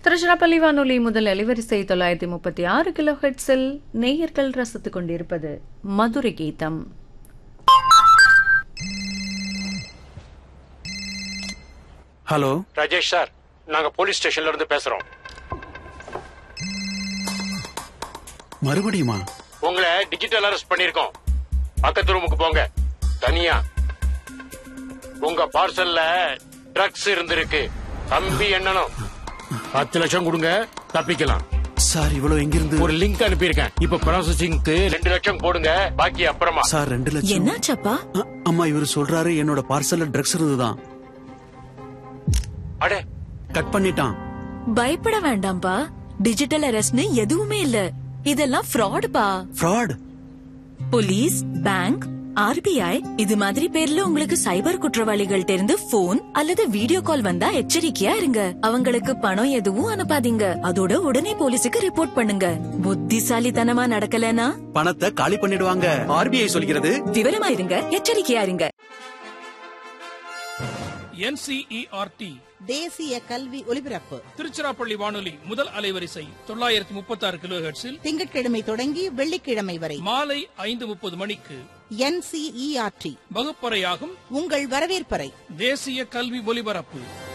திருச்சிராப்பள்ளி வானொலி முதல் அலைவரிசை 936 கிலோ ஹெர்ட்ஸில் நேயர்கள் ரசித்துக் கொண்டிருப்பது மதுரை கீதம். ஹலோ ராஜேஷ் சார், நாங்க போலீஸ் ஸ்டேஷன்ல இருந்து பேசுறோம். மறுபடியுமா? உங்களை டிஜிட்டல் அரெஸ்ட் பண்ணிருக்கோம். பக்கத்து ரூமுக்கு போங்க. தனியா. உங்க பார்சல்ல ட்ரக்ஸ் இருந்திருக்கு. தம்பி எண்ணணும். 10 லட்சம் கொடுங்க, தப்பிக்கலாம். சார், இவ்வளவு எங்கிருந்து? ஒரு லிங்க் அனுப்பியிருக்கேன். இப்ப ப்ராசஸிங்க்கு 2 லட்சம் போடுங்க, பாக்கி அப்புறமா. சார், 2 லட்சம் என்னாச்சப்பா? அம்மா, இவரு சொல்றாரு என்னோட பார்சல்ல ட்ரக்ஸ் இருந்துதான். அடே, கட் பண்ணிட்டான். பயப்பட வேண்டாம்பா. டிஜிட்டல் அரெஸ்ட்னு எதுவுமே இல்ல. இதெல்லாம் ஃப்ராடுப்பா. ஃப்ராட்? போலீஸ், பேங்க், ஆர்பிஐ இது மாதிரி பேர்ல உங்களுக்கு சைபர் குற்றவாளிகள்ட்ட இருந்து போன் அல்லது வீடியோ கால் வந்தா எச்சரிக்கையா இருங்க. அவங்களுக்கு பணம் எதுவும் அனுப்பாதீங்க. அதோட உடனே போலீஸுக்கு ரிப்போர்ட் பண்ணுங்க. புத்திசாலித்தனமா நடக்கலனா பணத்தை காலி பண்ணிடுவாங்க. ஆர்பிஐ சொல்கிறது. விவரமா இருங்க, எச்சரிக்கையா இருங்க. NCERT தேசிய கல்வி ஒலிபரப்பு திருச்சிராப்பள்ளி வானொலி முதல் அலைவரிசை 936 கிலோ ஹெர்ட்ஸில் திங்கட்கிழமை தொடங்கி வெள்ளிக்கிழமை வரை மாலை 5:30 மணிக்கு NCERT வகுப்பறையாகும் உங்கள் வரவேற்பறை தேசிய கல்வி ஒலிபரப்பு.